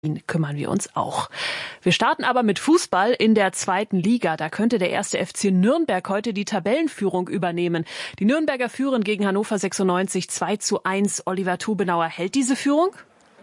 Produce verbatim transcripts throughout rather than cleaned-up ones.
kümmern wir uns auch. Wir starten aber mit Fußball in der zweiten Liga. Da könnte der erste F C Nürnberg heute die Tabellenführung übernehmen. Die Nürnberger führen gegen Hannover sechsundneunzig zwei zu eins. Oliver Tubenauer hält diese Führung?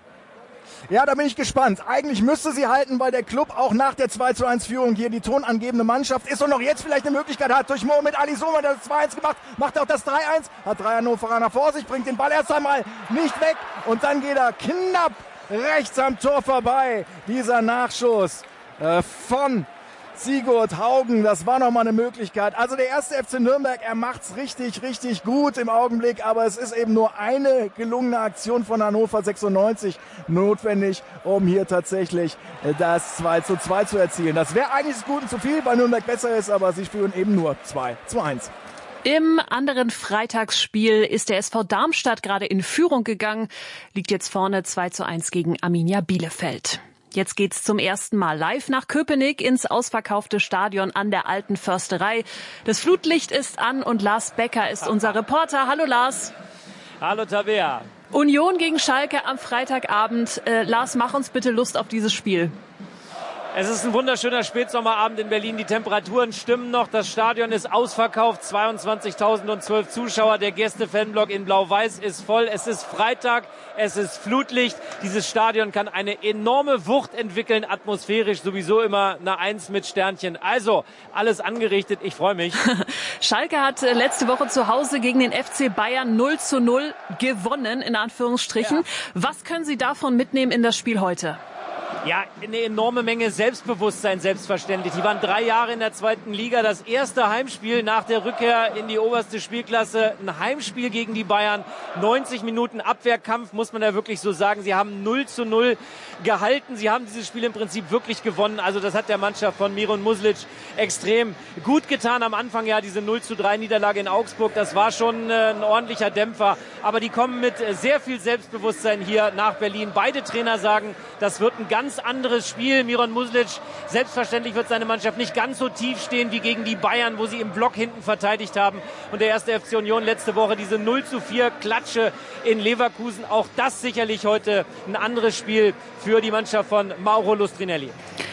Ja, da bin ich gespannt. Eigentlich müsste sie halten, weil der Club auch nach der zwei zu eins Führung hier die tonangebende Mannschaft ist und noch jetzt vielleicht eine Möglichkeit hat. Durch Mohamed Ali Soman, der das zwei eins gemacht, macht auch das drei eins, hat drei Hannoveraner vor sich, bringt den Ball erst einmal nicht weg und dann geht er knapp rechts am Tor vorbei. Dieser Nachschuss äh, von Sigurd Haugen, das war nochmal eine Möglichkeit. Also der erste F C Nürnberg, er macht's richtig, richtig gut im Augenblick, aber es ist eben nur eine gelungene Aktion von Hannover sechsundneunzig notwendig, um hier tatsächlich das zwei zu zwei zu erzielen. Das wäre eigentlich das Gute zu viel, weil Nürnberg besser ist, aber sie führen eben nur zwei zu eins. Im anderen Freitagsspiel ist der S V Darmstadt gerade in Führung gegangen, liegt jetzt vorne zwei zu eins gegen Arminia Bielefeld. Jetzt geht's zum ersten Mal live nach Köpenick ins ausverkaufte Stadion an der Alten Försterei. Das Flutlicht ist an und Lars Becker ist unser Reporter. Hallo Lars. Hallo Tabea. Union gegen Schalke am Freitagabend. Äh, Lars, mach uns bitte Lust auf dieses Spiel. Es ist ein wunderschöner Spätsommerabend in Berlin. Die Temperaturen stimmen noch. Das Stadion ist ausverkauft. zweiundzwanzigtausendzwölf Zuschauer. Der Gäste-Fanblock in Blau-Weiß ist voll. Es ist Freitag. Es ist Flutlicht. Dieses Stadion kann eine enorme Wucht entwickeln. Atmosphärisch sowieso immer eine Eins mit Sternchen. Also alles angerichtet. Ich freue mich. Schalke hat letzte Woche zu Hause gegen den F C Bayern null zu null gewonnen, in Anführungsstrichen. Ja. Was können Sie davon mitnehmen in das Spiel heute? Ja, eine enorme Menge Selbstbewusstsein, selbstverständlich. Die waren drei Jahre in der zweiten Liga. Das erste Heimspiel nach der Rückkehr in die oberste Spielklasse. Ein Heimspiel gegen die Bayern. neunzig Minuten Abwehrkampf, muss man da wirklich so sagen. Sie haben null zu null gehalten. Sie haben dieses Spiel im Prinzip wirklich gewonnen. Also das hat der Mannschaft von Miron Muslic extrem gut getan. Am Anfang ja diese null zu drei Niederlage in Augsburg. Das war schon ein ordentlicher Dämpfer. Aber die kommen mit sehr viel Selbstbewusstsein hier nach Berlin. Beide Trainer sagen, das wird ein ganz anderes Spiel. Miron Muslic, selbstverständlich wird seine Mannschaft nicht ganz so tief stehen wie gegen die Bayern, wo sie im Block hinten verteidigt haben. Und der erste F C Union letzte Woche diese null zu vier Klatsche in Leverkusen. Auch das sicherlich heute ein anderes Spiel für die Mannschaft von Mauro Lustrinelli.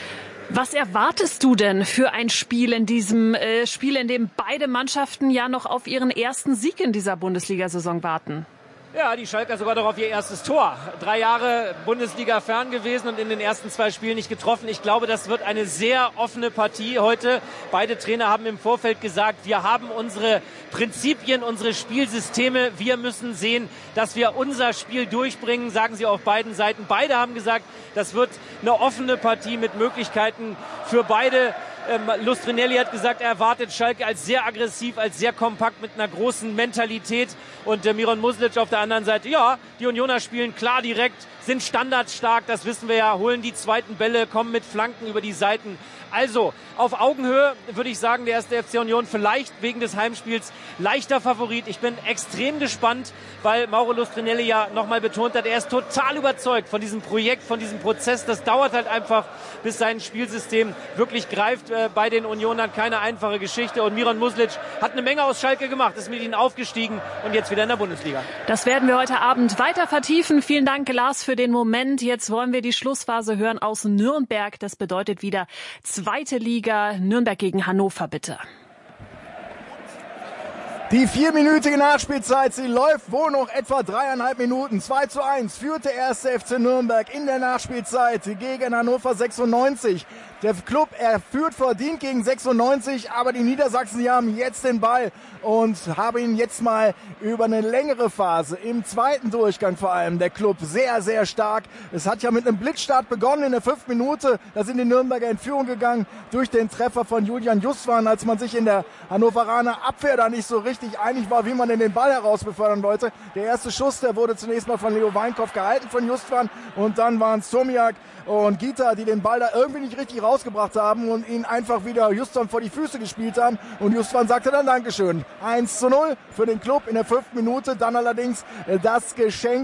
Was erwartest du denn für ein Spiel in diesem äh, Spiel, in dem beide Mannschaften ja noch auf ihren ersten Sieg in dieser Bundesliga-Saison warten? Ja, die Schalker sogar doch auf ihr erstes Tor. Drei Jahre Bundesliga fern gewesen und in den ersten zwei Spielen nicht getroffen. Ich glaube, das wird eine sehr offene Partie heute. Beide Trainer haben im Vorfeld gesagt, wir haben unsere Prinzipien, unsere Spielsysteme. Wir müssen sehen, dass wir unser Spiel durchbringen, sagen sie auf beiden Seiten. Beide haben gesagt, das wird eine offene Partie mit Möglichkeiten für beide. Ähm, Lustrinelli hat gesagt, er erwartet Schalke als sehr aggressiv, als sehr kompakt mit einer großen Mentalität. Und äh, Miron Muslic auf der anderen Seite, ja, die Unioner spielen klar direkt, sind standardstark, das wissen wir ja, holen die zweiten Bälle, kommen mit Flanken über die Seiten. Also auf Augenhöhe würde ich sagen, der erste F C Union vielleicht wegen des Heimspiels leichter Favorit. Ich bin extrem gespannt, weil Mauro Lustrinelli ja nochmal betont hat, er ist total überzeugt von diesem Projekt, von diesem Prozess. Das dauert halt einfach, bis sein Spielsystem wirklich greift äh, bei den Unionern. Keine einfache Geschichte. Und Miron Muslic hat eine Menge aus Schalke gemacht, ist mit ihnen aufgestiegen und jetzt wieder in der Bundesliga. Das werden wir heute Abend weiter vertiefen. Vielen Dank, Lars, für den Moment. Jetzt wollen wir die Schlussphase hören aus Nürnberg. Das bedeutet wieder zweite Liga. Nürnberg gegen Hannover, bitte. Die vierminütige Nachspielzeit, sie läuft wohl noch etwa dreieinhalb Minuten. zwei zu eins führt der erste F C Nürnberg in der Nachspielzeit gegen Hannover sechsundneunzig. Der Club, er führt verdient gegen sechsundneunzig, aber die Niedersachsen, die haben jetzt den Ball und haben ihn jetzt mal über eine längere Phase, im zweiten Durchgang vor allem, der Club sehr, sehr stark. Es hat ja mit einem Blitzstart begonnen in der fünften Minute, da sind die Nürnberger in Führung gegangen durch den Treffer von Julian Justwan, als man sich in der Hannoveraner Abwehr da nicht so richtig einig war, wie man denn den Ball herausbefördern wollte. Der erste Schuss, der wurde zunächst mal von Leo Weinkopf gehalten von Justwan und dann waren es Tomiak und Gita, die den Ball da irgendwie nicht richtig rausgebracht haben und ihn einfach wieder Justwan vor die Füße gespielt haben. Und Justwan sagte dann Dankeschön. eins zu null für den Club in der fünften Minute. Dann allerdings das Geschenk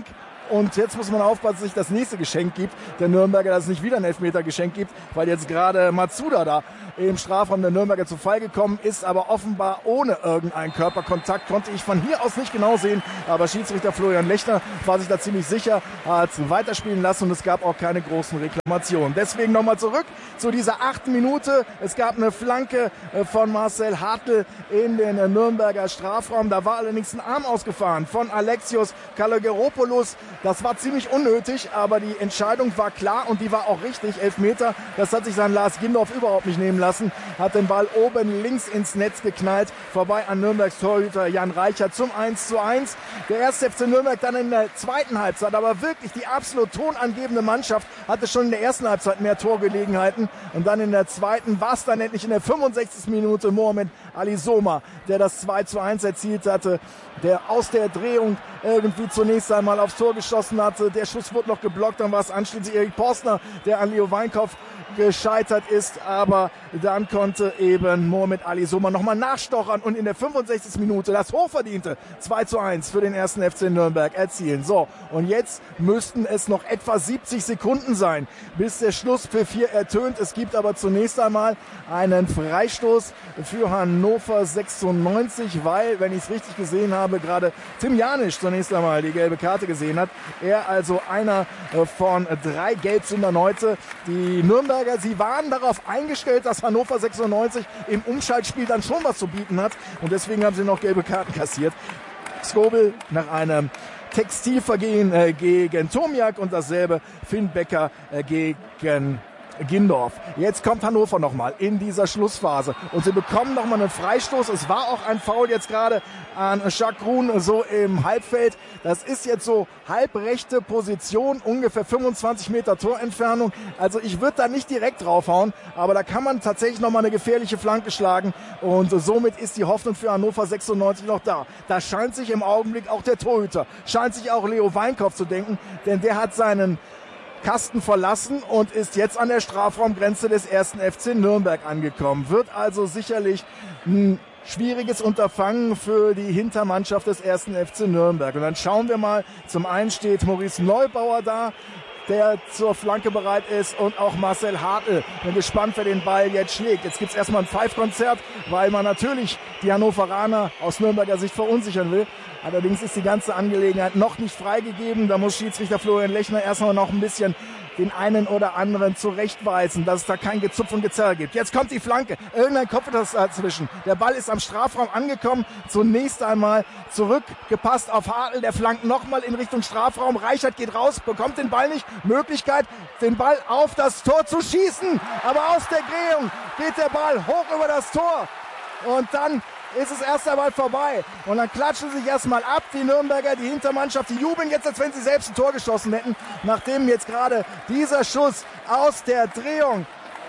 Und jetzt muss man aufpassen, dass sich das nächste Geschenk gibt. Der Nürnberger, dass es nicht wieder ein Elfmeter-Geschenk gibt, weil jetzt gerade Matsuda da im Strafraum der Nürnberger zu Fall gekommen ist, aber offenbar ohne irgendeinen Körperkontakt. Konnte ich von hier aus nicht genau sehen, aber Schiedsrichter Florian Lechner war sich da ziemlich sicher, hat weiterspielen lassen und es gab auch keine großen Reklamationen. Deswegen nochmal zurück zu dieser achten Minute. Es gab eine Flanke von Marcel Hartl in den Nürnberger Strafraum. Da war allerdings ein Arm ausgefahren von Alexios Kalogeropoulos. Das war ziemlich unnötig, aber die Entscheidung war klar und die war auch richtig. Elfmeter, das hat sich sein Lars Gindorf überhaupt nicht nehmen lassen. Hat den Ball oben links ins Netz geknallt, vorbei an Nürnbergs Torhüter Jan Reichert zum eins zu eins. Der erste F C Nürnberg dann in der zweiten Halbzeit, aber wirklich die absolut tonangebende Mannschaft hatte schon in der ersten Halbzeit mehr Torgelegenheiten und dann in der zweiten war es dann endlich in der fünfundsechzigsten Minute Mohamed Ali Soma, der das zwei zu eins erzielt hatte, der aus der Drehung irgendwie zunächst einmal aufs Tor geschossen hatte. Der Schuss wurde noch geblockt, dann war es anschließend Erik Porstner, der an Leo Weinkopf gescheitert ist, aber dann konnte eben Mohamed Ali Soma nochmal nachstochern und in der fünfundsechzigsten Minute das hochverdiente zwei zu eins für den ersten F C Nürnberg erzielen. So, und jetzt müssten es noch etwa siebzig Sekunden sein, bis der Schlusspfiff hier ertönt. Es gibt aber zunächst einmal einen Freistoß für Hannover sechsundneunzig, weil, wenn ich es richtig gesehen habe, gerade Tim Janisch zunächst einmal die gelbe Karte gesehen hat. Er also einer von drei Gelbsündern heute. Die Nürnberger, sie waren darauf eingestellt, dass Hannover sechsundneunzig im Umschaltspiel dann schon was zu bieten hat und deswegen haben sie noch gelbe Karten kassiert. Skobel nach einem Textilvergehen äh, gegen Tomiak und dasselbe Finn Becker äh, gegen Gindorf. Jetzt kommt Hannover nochmal in dieser Schlussphase und sie bekommen nochmal einen Freistoß. Es war auch ein Foul jetzt gerade an Jacques Grun so im Halbfeld. Das ist jetzt so halbrechte Position, ungefähr fünfundzwanzig Meter Torentfernung. Also ich würde da nicht direkt draufhauen, aber da kann man tatsächlich nochmal eine gefährliche Flanke schlagen und somit ist die Hoffnung für Hannover sechsundneunzig noch da. Da scheint sich im Augenblick auch der Torhüter, scheint sich auch Leo Weinkopf zu denken, denn der hat seinen Kasten verlassen und ist jetzt an der Strafraumgrenze des ersten F C Nürnberg angekommen. Wird also sicherlich ein schwieriges Unterfangen für die Hintermannschaft des ersten F C Nürnberg. Und dann schauen wir mal, zum einen steht Maurice Neubauer da, der zur Flanke bereit ist und auch Marcel Hartl. Bin gespannt, wer den Ball jetzt schlägt. Jetzt gibt es erstmal ein Pfeifkonzert, weil man natürlich die Hannoveraner aus Nürnberger Sicht verunsichern will. Allerdings ist die ganze Angelegenheit noch nicht freigegeben. Da muss Schiedsrichter Florian Lechner erstmal noch ein bisschen den einen oder anderen zurechtweisen, dass es da kein Gezupf und Gezerr gibt. Jetzt kommt die Flanke. Irgendein Kopf ist dazwischen. Der Ball ist am Strafraum angekommen. Zunächst einmal zurückgepasst auf Hartl. Der flankt nochmal in Richtung Strafraum. Reichert geht raus, bekommt den Ball nicht. Möglichkeit, den Ball auf das Tor zu schießen. Aber aus der Drehung geht der Ball hoch über das Tor. Und dann ist es erst einmal vorbei. Und dann klatschen sie sich erstmal ab, die Nürnberger, die Hintermannschaft, die jubeln jetzt, als wenn sie selbst ein Tor geschossen hätten, nachdem jetzt gerade dieser Schuss aus der Drehung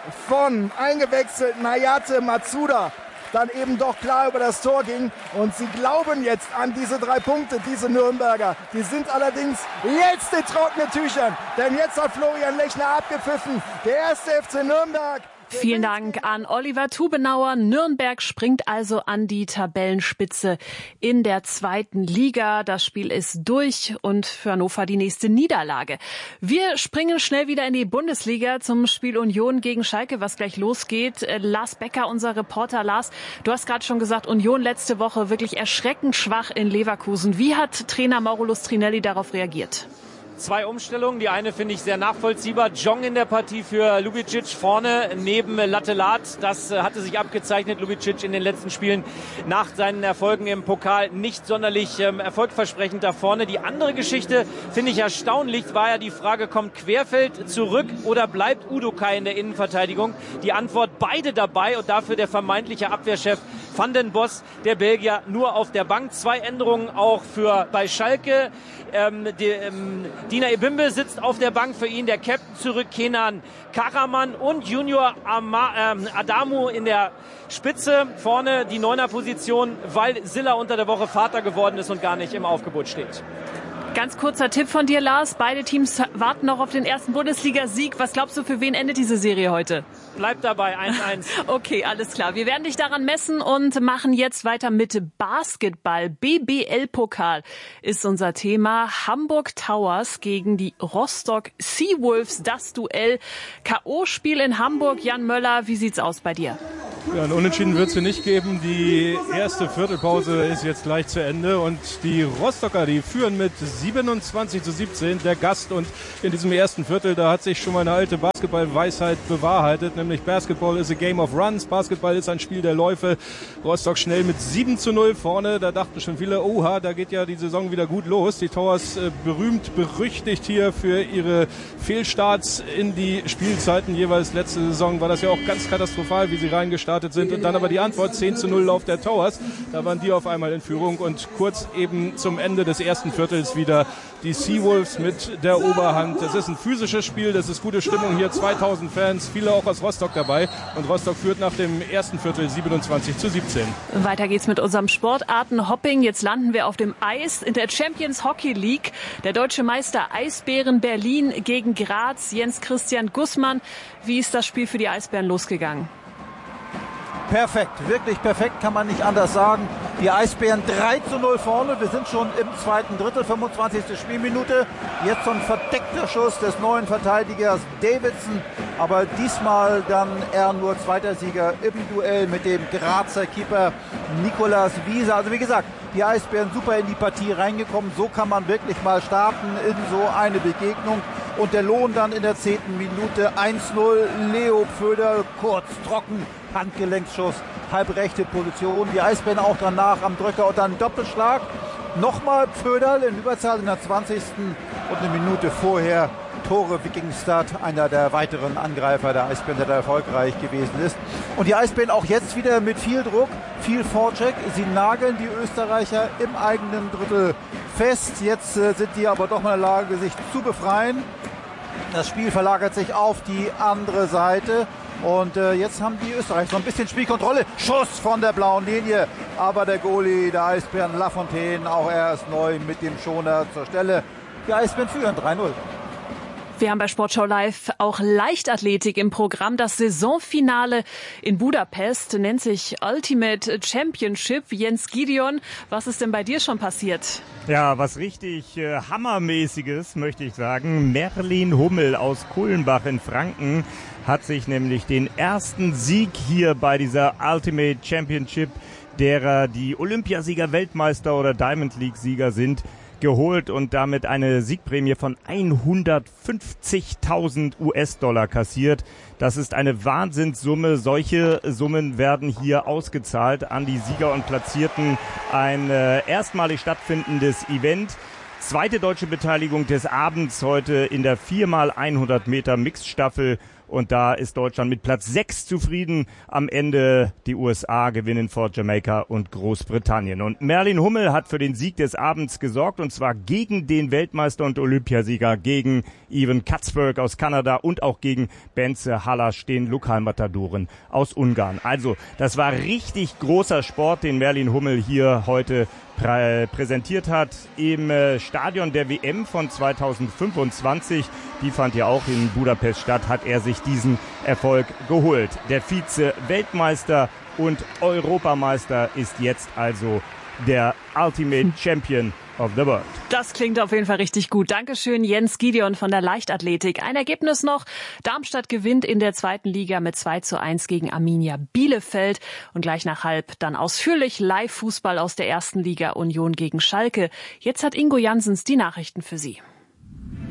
von eingewechselten Hayate Matsuda dann eben doch klar über das Tor ging. Und sie glauben jetzt an diese drei Punkte, diese Nürnberger. Die sind allerdings jetzt in trockenen Tüchern, denn jetzt hat Florian Lechner abgepfiffen. Der erste F C Nürnberg. Vielen Dank an Oliver Tubenauer. Nürnberg springt also an die Tabellenspitze in der zweiten Liga. Das Spiel ist durch und für Hannover die nächste Niederlage. Wir springen schnell wieder in die Bundesliga zum Spiel Union gegen Schalke, was gleich losgeht. Lars Becker, unser Reporter. Lars, du hast gerade schon gesagt, Union letzte Woche wirklich erschreckend schwach in Leverkusen. Wie hat Trainer Mauro Lustrinelli darauf reagiert? Zwei Umstellungen. Die eine finde ich sehr nachvollziehbar. Jong in der Partie für Lubicic vorne neben Lattelat. Das hatte sich abgezeichnet. Lubicic in den letzten Spielen nach seinen Erfolgen im Pokal nicht sonderlich ähm, erfolgversprechend da vorne. Die andere Geschichte finde ich erstaunlich. War ja die Frage, kommt Querfeld zurück oder bleibt Udokai in der Innenverteidigung? Die Antwort, beide dabei und dafür der vermeintliche Abwehrchef Van den Bos, der Belgier, nur auf der Bank. Zwei Änderungen auch für bei Schalke. Ähm, die, ähm, Dina Ebimbe sitzt auf der Bank, für ihn der Captain zurück, Kenan Karaman und Junior Ama, ähm, Adamu in der Spitze. Vorne die Neuner-Position, weil Silla unter der Woche Vater geworden ist und gar nicht im Aufgebot steht. Ganz kurzer Tipp von dir, Lars. Beide Teams warten noch auf den ersten Bundesliga-Sieg. Was glaubst du, für wen endet diese Serie heute? Bleib dabei, eins eins. Okay, alles klar. Wir werden dich daran messen und machen jetzt weiter mit Basketball. B B L-Pokal ist unser Thema. Hamburg Towers gegen die Rostock Seawolves. Das Duell. K O-Spiel in Hamburg. Jan Möller, wie sieht's aus bei dir? Ja, ein Unentschieden wird es hier nicht geben. Die erste Viertelpause ist jetzt gleich zu Ende und die Rostocker, die führen mit siebenundzwanzig zu siebzehn, der Gast. Und in diesem ersten Viertel, da hat sich schon mal eine alte Basketball-Weisheit bewahrheitet, nämlich Basketball is a game of runs. Basketball ist ein Spiel der Läufe. Rostock schnell mit sieben zu null vorne. Da dachten schon viele, oha, da geht ja die Saison wieder gut los. Die Towers äh, berühmt, berüchtigt hier für ihre Fehlstarts in die Spielzeiten. Jeweils letzte Saison war das ja auch ganz katastrophal, wie sie reingestartet sind. Und dann aber die Antwort, zehn zu null Lauf der Towers. Da waren die auf einmal in Führung und kurz eben zum Ende des ersten Viertels wieder die Seawolves mit der Oberhand. Das ist ein physisches Spiel, das ist gute Stimmung hier, zweitausend Fans, viele auch aus Rostock dabei. Und Rostock führt nach dem ersten Viertel siebenundzwanzig zu siebzehn. Weiter geht's mit unserem Sportartenhopping. Jetzt landen wir auf dem Eis in der Champions Hockey League. Der deutsche Meister Eisbären Berlin gegen Graz. Jens Christian Gussmann. Wie ist das Spiel für die Eisbären losgegangen? Perfekt, wirklich perfekt, kann man nicht anders sagen. Die Eisbären drei zu null vorne, wir sind schon im zweiten Drittel, fünfundzwanzigste Spielminute. Jetzt so ein verdeckter Schuss des neuen Verteidigers Davidson, aber diesmal dann er nur zweiter Sieger im Duell mit dem Grazer Keeper Nicolas Wiese. Also wie gesagt, die Eisbären super in die Partie reingekommen, so kann man wirklich mal starten in so eine Begegnung. Und der Lohn dann in der zehnten Minute eins null, Leo Pföderl, kurz, trocken, Handgelenksschuss, halbrechte Position. Die Eisbären auch danach am Drücker und dann Doppelschlag. Nochmal Pföderl in Überzahl in der zwanzigsten und eine Minute vorher Tore Wikingstad, einer der weiteren Angreifer der Eisbären, der da erfolgreich gewesen ist. Und die Eisbären auch jetzt wieder mit viel Druck, viel Vorcheck. Sie nageln die Österreicher im eigenen Drittel fest. Jetzt äh, sind die aber doch mal in der Lage, sich zu befreien. Das Spiel verlagert sich auf die andere Seite. Und äh, jetzt haben die Österreicher so ein bisschen Spielkontrolle. Schuss von der blauen Linie. Aber der Goalie der Eisbären Lafontaine, auch er ist neu mit dem Schoner zur Stelle. Die Eisbären führen drei null. Wir haben bei Sportschau Live auch Leichtathletik im Programm. Das Saisonfinale in Budapest nennt sich Ultimate Championship. Jens Gideon, was ist denn bei dir schon passiert? Ja, was richtig äh, Hammermäßiges, möchte ich sagen. Merlin Hummel aus Kulmbach in Franken hat sich nämlich den ersten Sieg hier bei dieser Ultimate Championship, derer die Olympiasieger, Weltmeister oder Diamond League Sieger sind, geholt und damit eine Siegprämie von hundertfünfzigtausend US-Dollar kassiert. Das ist eine Wahnsinnssumme. Solche Summen werden hier ausgezahlt an die Sieger und Platzierten. Ein äh, erstmalig stattfindendes Event. Zweite deutsche Beteiligung des Abends heute in der vier mal hundert Meter Mixed-Staffel. Und da ist Deutschland mit Platz sechs zufrieden. Am Ende die U S A gewinnen vor Jamaika und Großbritannien. Und Merlin Hummel hat für den Sieg des Abends gesorgt. Und zwar gegen den Weltmeister und Olympiasieger, gegen Ivan Katzberg aus Kanada und auch gegen Bence Hallasch, den Lokalmatadoren aus Ungarn. Also das war richtig großer Sport, den Merlin Hummel hier heute prä- präsentiert hat im äh, Stadion der W M von zweitausendfünfundzwanzig. Die fand ja auch in Budapest statt, hat er sich diesen Erfolg geholt. Der Vize-Weltmeister und Europameister ist jetzt also der Ultimate Champion of the World. Das klingt auf jeden Fall richtig gut. Dankeschön, Jens Gideon von der Leichtathletik. Ein Ergebnis noch. Darmstadt gewinnt in der zweiten Liga mit zwei zu eins gegen Arminia Bielefeld. Und gleich nach halb dann ausführlich Live-Fußball aus der ersten Liga, Union gegen Schalke. Jetzt hat Ingo Janssens die Nachrichten für Sie.